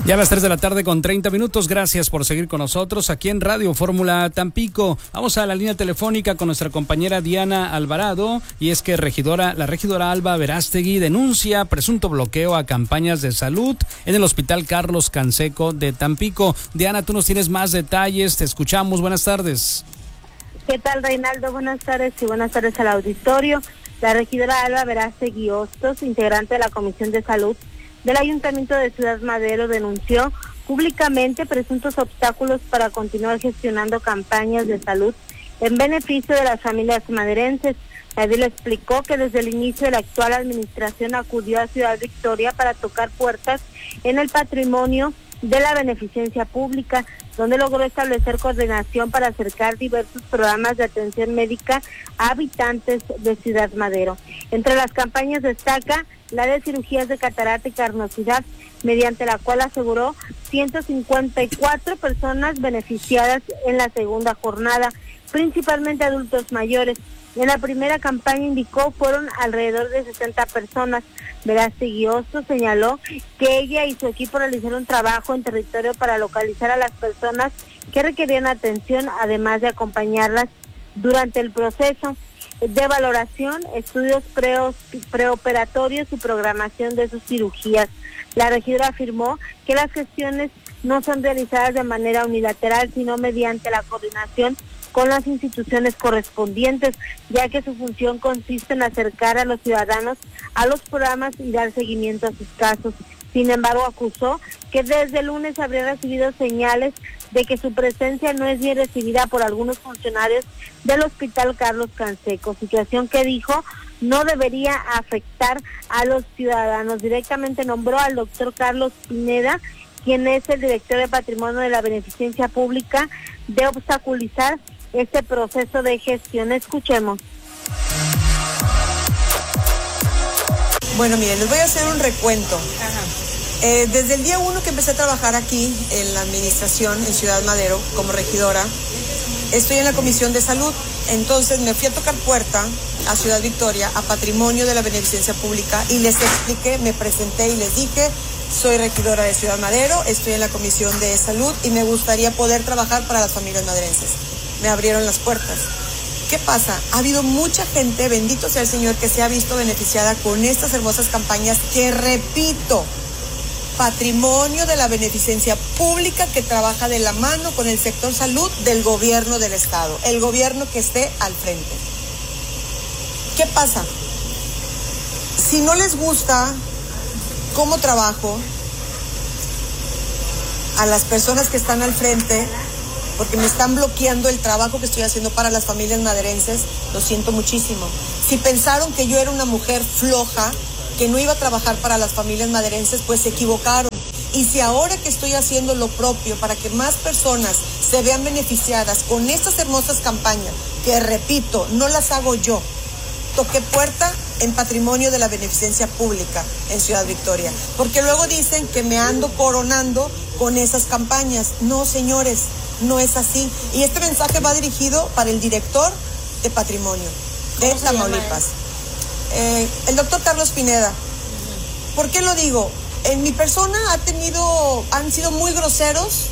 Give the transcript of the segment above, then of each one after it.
Ya a las 3 de la tarde con 30 minutos. Gracias por seguir con nosotros aquí en Radio Fórmula Tampico. Vamos a la línea telefónica con nuestra compañera Diana Alvarado. Y es que la regidora Alba Verástegui denuncia presunto bloqueo a campañas de salud en el Hospital Carlos Canseco de Tampico. Diana, tú nos tienes más detalles. Te escuchamos. Buenas tardes. ¿Qué tal, Reinaldo? Buenas tardes y buenas tardes al auditorio. La regidora Alba Verástegui Hostos, integrante de la Comisión de Salud del Ayuntamiento de Ciudad Madero, denunció públicamente presuntos obstáculos para continuar gestionando campañas de salud en beneficio de las familias maderenses. La edil explicó que desde el inicio de la actual administración acudió a Ciudad Victoria para tocar puertas en el patrimonio de la beneficencia pública, donde logró establecer coordinación para acercar diversos programas de atención médica a habitantes de Ciudad Madero. Entre las campañas destaca la de cirugías de catarata y carnosidad, mediante la cual aseguró 154 personas beneficiadas en la segunda jornada, principalmente adultos mayores. En la primera campaña, indicó, fueron alrededor de 60 personas. Verástegui Hostos señaló que ella y su equipo realizaron trabajo en territorio para localizar a las personas que requerían atención, además de acompañarlas durante el proceso de valoración, estudios preoperatorios y programación de sus cirugías. La regidora afirmó que las gestiones no son realizadas de manera unilateral, sino mediante la coordinación con las instituciones correspondientes, ya que su función consiste en acercar a los ciudadanos a los programas y dar seguimiento a sus casos. Sin embargo, acusó que desde el lunes habría recibido señales de que su presencia no es bien recibida por algunos funcionarios del Hospital Carlos Canseco, situación que dijo no debería afectar a los ciudadanos. Directamente nombró al doctor Carlos Pineda, quien es el director de Patrimonio de la Beneficencia Pública, de obstaculizar este proceso de gestión. Escuchemos. Bueno, miren, les voy a hacer un recuento. Desde el día 1 que empecé a trabajar aquí en la administración en Ciudad Madero como regidora, estoy en la Comisión de Salud. Entonces me fui a tocar puerta a Ciudad Victoria, a Patrimonio de la Beneficencia Pública, y les expliqué, me presenté y les dije: soy regidora de Ciudad Madero, estoy en la Comisión de Salud y me gustaría poder trabajar para las familias maderenses. Me abrieron las puertas. ¿Qué pasa? Ha habido mucha gente, bendito sea el Señor, que se ha visto beneficiada con estas hermosas campañas que, repito, Patrimonio de la Beneficencia Pública, que trabaja de la mano con el sector salud del gobierno del estado, el gobierno que esté al frente. ¿Qué pasa? Si no les gusta cómo trabajo a las personas que están al frente, porque me están bloqueando el trabajo que estoy haciendo para las familias maderenses, lo siento muchísimo. Si pensaron que yo era una mujer floja, que no iba a trabajar para las familias maderenses, pues se equivocaron. Y si ahora que estoy haciendo lo propio para que más personas se vean beneficiadas con estas hermosas campañas, que repito, no las hago yo, toqué puerta en Patrimonio de la Beneficencia Pública en Ciudad Victoria, porque luego dicen que me ando coronando con esas campañas. No, señores, no es así. Y este mensaje va dirigido para el director de Patrimonio de Tamaulipas, el doctor Carlos Pineda. ¿Por qué lo digo? En mi persona han sido muy groseros.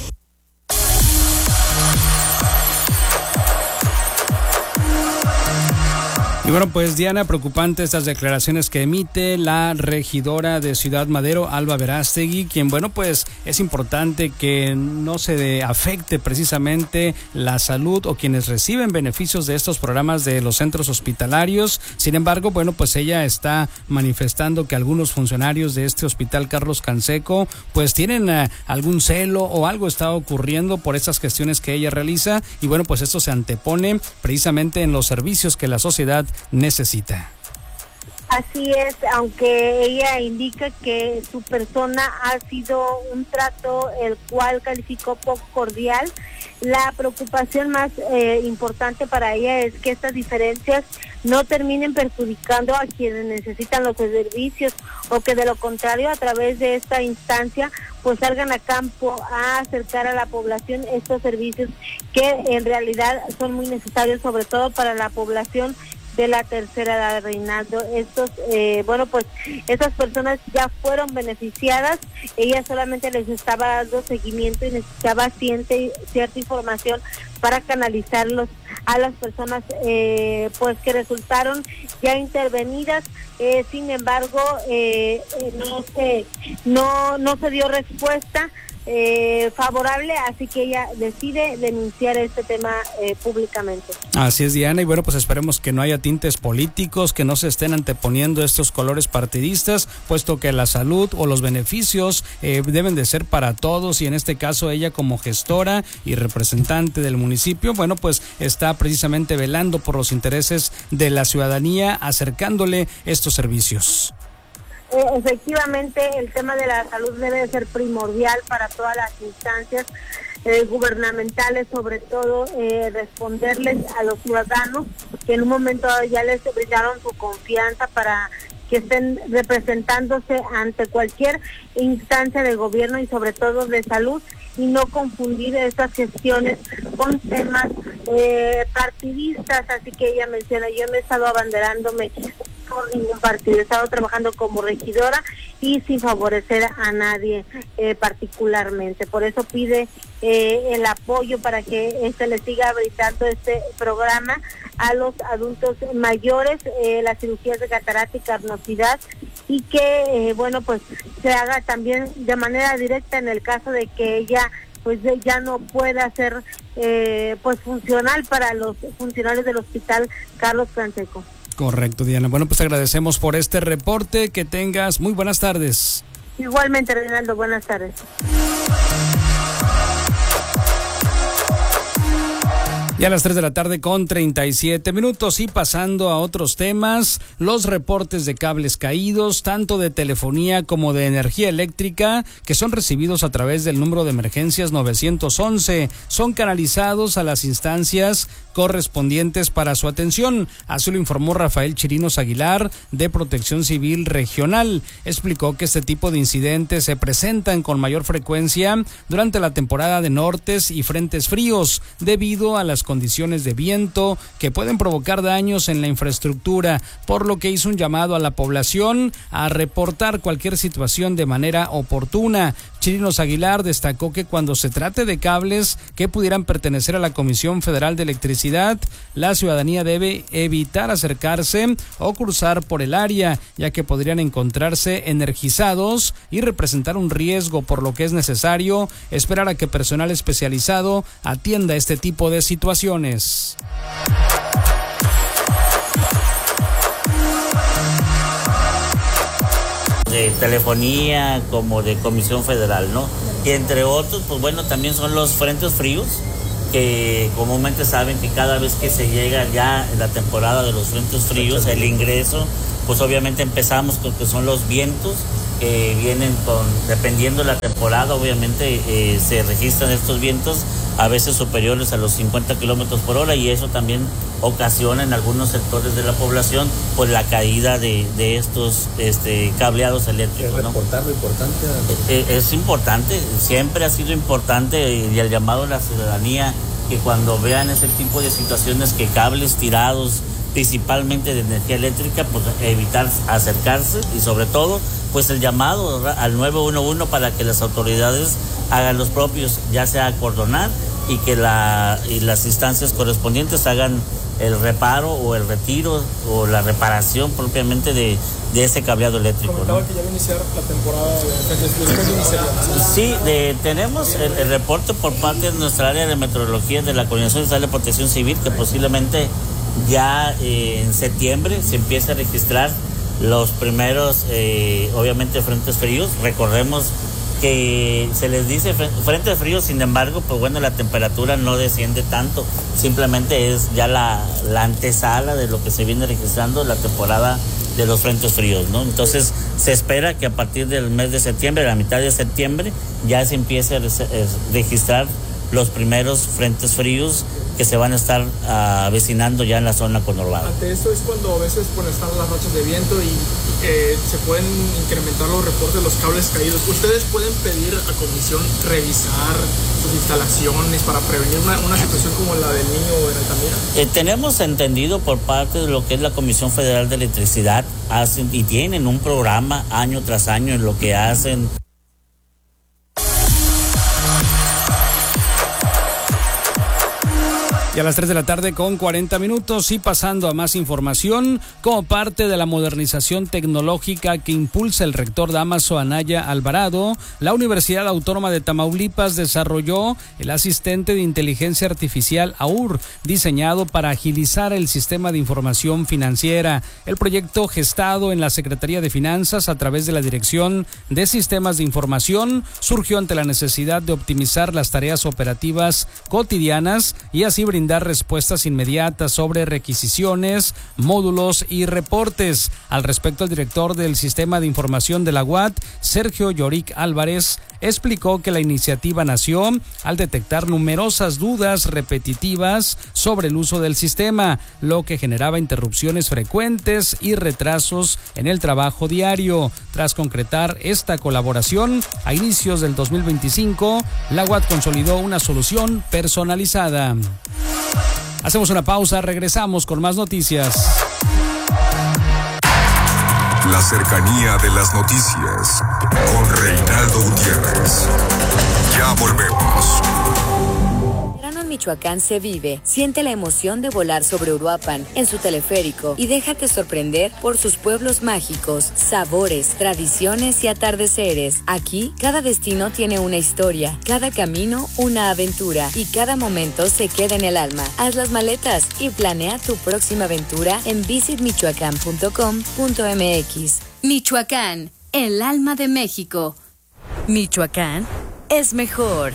Y bueno, pues Diana, preocupante estas declaraciones que emite la regidora de Ciudad Madero, Alba Verástegui, quien, bueno, pues es importante que no se afecte precisamente la salud o quienes reciben beneficios de estos programas de los centros hospitalarios. Sin embargo, bueno, pues ella está manifestando que algunos funcionarios de este Hospital Carlos Canseco pues tienen algún celo o algo está ocurriendo por estas gestiones que ella realiza, y bueno, pues esto se antepone precisamente en los servicios que la sociedad necesita. Así es, aunque ella indica que su persona ha sido un trato el cual calificó poco cordial, la preocupación más importante para ella es que estas diferencias no terminen perjudicando a quienes necesitan los servicios, o que de lo contrario, a través de esta instancia, pues salgan a campo a acercar a la población estos servicios que en realidad son muy necesarios, sobre todo para la población de la tercera edad, Reinaldo. Estas personas ya fueron beneficiadas, ella solamente les estaba dando seguimiento y necesitaba cierta información para canalizarlos a las personas que resultaron ya intervenidas. Sin embargo, no se dio respuesta favorable, así que ella decide denunciar este tema públicamente. Así es, Diana, y bueno, pues esperemos que no haya tintes políticos, que no se estén anteponiendo estos colores partidistas, puesto que la salud o los beneficios deben de ser para todos, y en este caso ella, como gestora y representante del municipio, bueno, pues está precisamente velando por los intereses de la ciudadanía, acercándole estos servicios. Efectivamente, el tema de la salud debe de ser primordial para todas las instancias gubernamentales, sobre todo responderles a los ciudadanos que en un momento ya les brindaron su confianza para que estén representándose ante cualquier instancia de gobierno y sobre todo de salud, y no confundir estas gestiones con temas partidistas. Así que ella menciona, yo no he estado abanderándome por ningún partido, he estado trabajando como regidora y sin favorecer a nadie particularmente. Por eso pide el apoyo para que le siga brindando este programa a los adultos mayores, las cirugías de catarata y carnosidad, y que se haga también de manera directa en el caso de que ella ya no pueda ser funcional para los funcionarios del Hospital Carlos Canseco. Correcto, Diana. Bueno, pues agradecemos por este reporte. Que tengas muy buenas tardes. Igualmente, Reinaldo, buenas tardes. Ya a las 3 de la tarde con 37 minutos, y pasando a otros temas, los reportes de cables caídos, tanto de telefonía como de energía eléctrica, que son recibidos a través del número de emergencias 911, son canalizados a las instancias correspondientes para su atención. Así lo informó Rafael Chirinos Aguilar, de Protección Civil Regional. Explicó que este tipo de incidentes se presentan con mayor frecuencia durante la temporada de nortes y frentes fríos, debido a las condiciones de viento que pueden provocar daños en la infraestructura, por lo que hizo un llamado a la población a reportar cualquier situación de manera oportuna. Chirinos Aguilar destacó que cuando se trate de cables que pudieran pertenecer a la Comisión Federal de Electricidad, la ciudadanía debe evitar acercarse o cruzar por el área, ya que podrían encontrarse energizados y representar un riesgo, por lo que es necesario esperar a que personal especializado atienda este tipo de situaciones. De telefonía como de Comisión Federal, ¿no? Y entre otros, también son los frentes fríos, que comúnmente saben que cada vez que se llega ya en la temporada de los frentes fríos, el ingreso, pues obviamente empezamos con que son los vientos que vienen dependiendo de la temporada, obviamente se registran estos vientos a veces superiores a los 50 kilómetros por hora, y eso también ocasiona en algunos sectores de la población la caída de estos cableados eléctricos, ¿no? ¿Reportarlo importante? Es importante, siempre ha sido importante, y el llamado a la ciudadanía que cuando vean ese tipo de situaciones, que cables tirados principalmente de energía eléctrica, evitar acercarse, y sobre todo el llamado, ¿verdad?, al 911 para que las autoridades hagan los propios, ya sea acordonar, y que las instancias correspondientes hagan el reparo o el retiro o la reparación propiamente de ese cableado eléctrico. Comentaba, ¿no?, que ya va a iniciar la temporada de Sí, tenemos el reporte por parte de nuestra área de meteorología de la Coordinación Estatal de Protección Civil, que posiblemente ya en septiembre se empiece a registrar los primeros, obviamente, frentes fríos. Recordemos que se les dice frentes fríos, sin embargo, la temperatura no desciende tanto, simplemente es ya la antesala de lo que se viene registrando la temporada de los frentes fríos, ¿no? Entonces se espera que a partir del mes de septiembre, la mitad de septiembre, ya se empiece a registrar los primeros frentes fríos que se van a estar avecinando ya en la zona conurbada. Ante esto es cuando a veces están las rachas de viento y se pueden incrementar los reportes de los cables caídos. ¿Ustedes pueden pedir a comisión revisar sus instalaciones para prevenir una situación como la del Niño en Altamira? Tenemos entendido por parte de lo que es la Comisión Federal de Electricidad, hacen y tienen un programa año tras año en lo que hacen. Y a las 3 de la tarde con 40 minutos y pasando a más información, como parte de la modernización tecnológica que impulsa el rector Dámaso Anaya Alvarado, la Universidad Autónoma de Tamaulipas desarrolló el asistente de inteligencia artificial AUR, diseñado para agilizar el sistema de información financiera. El proyecto, gestado en la Secretaría de Finanzas a través de la Dirección de Sistemas de Información, surgió ante la necesidad de optimizar las tareas operativas cotidianas y así brindar respuestas inmediatas sobre requisiciones, módulos y reportes. Al respecto, el director del Sistema de Información de la UAT, Sergio Lloric Álvarez, explicó que la iniciativa nació al detectar numerosas dudas repetitivas sobre el uso del sistema, lo que generaba interrupciones frecuentes y retrasos en el trabajo diario. Tras concretar esta colaboración, a inicios del 2025, la UAT consolidó una solución personalizada. Hacemos una pausa, regresamos con más noticias. La cercanía de las noticias con Reinaldo Gutiérrez. Ya volvemos. En Michoacán se vive. Siente la emoción de volar sobre Uruapan en su teleférico y déjate sorprender por sus pueblos mágicos, sabores, tradiciones y atardeceres. Aquí, cada destino tiene una historia, cada camino una aventura y cada momento se queda en el alma. Haz las maletas y planea tu próxima aventura en visitmichoacán.com.mx. Michoacán, el alma de México. Michoacán es mejor.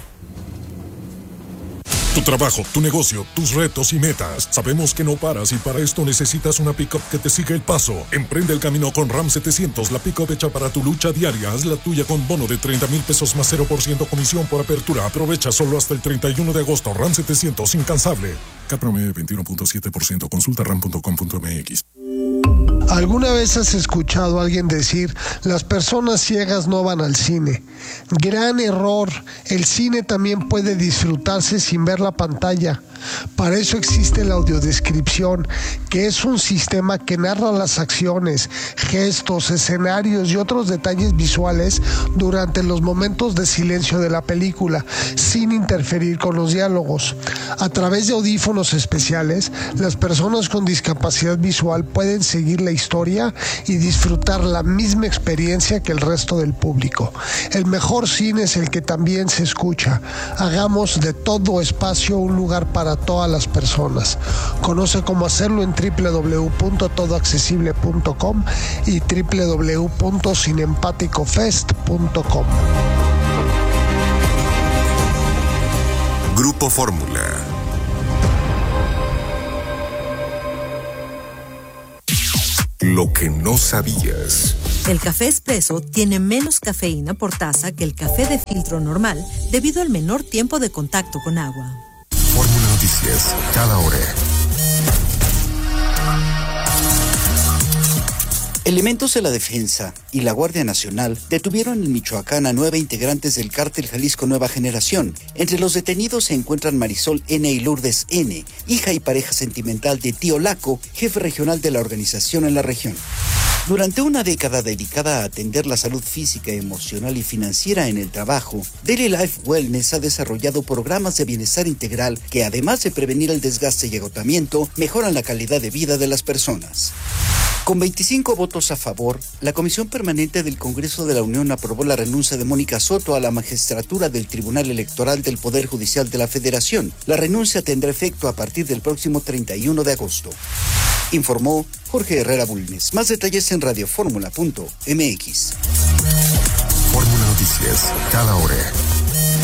Tu trabajo, tu negocio, tus retos y metas. Sabemos que no paras y para esto necesitas una pick-up que te siga el paso. Emprende el camino con Ram 700, la pick-up hecha para tu lucha diaria. Haz la tuya con bono de 30,000 pesos más 0% comisión por apertura. Aprovecha solo hasta el 31 de agosto. Ram 700, incansable. CAT promedio 21.7%. Consulta ram.com.mx. ¿Alguna vez has escuchado a alguien decir, las personas ciegas no van al cine? Gran error, el cine también puede disfrutarse sin ver la pantalla. Para eso existe la audiodescripción, que es un sistema que narra las acciones, gestos, escenarios y otros detalles visuales durante los momentos de silencio de la película, sin interferir con los diálogos. A través de audífonos especiales, las personas con discapacidad visual pueden seguir la historia y disfrutar la misma experiencia que el resto del público. El mejor cine es el que también se escucha. Hagamos de todo espacio un lugar para todas las personas. Conoce cómo hacerlo en www.todoaccesible.com y www.cineempaticofest.com. Grupo Fórmula. Lo que no sabías. El café expreso tiene menos cafeína por taza que el café de filtro normal debido al menor tiempo de contacto con agua. Fórmula Noticias, cada hora. Elementos de la Defensa y la Guardia Nacional detuvieron en Michoacán a 9 integrantes del cártel Jalisco Nueva Generación. Entre los detenidos se encuentran Marisol N. y Lourdes N., hija y pareja sentimental de Tío Laco, jefe regional de la organización en la región. Durante una década dedicada a atender la salud física, emocional y financiera en el trabajo, Daily Life Wellness ha desarrollado programas de bienestar integral que, además de prevenir el desgaste y agotamiento, mejoran la calidad de vida de las personas. Con 25 votos a favor, la Comisión Permanente del Congreso de la Unión aprobó la renuncia de Mónica Soto a la magistratura del Tribunal Electoral del Poder Judicial de la Federación. La renuncia tendrá efecto a partir del próximo 31 de agosto. Informó Jorge Herrera Bulnes. Más detalles en radioformula.mx. Fórmula Noticias, cada hora.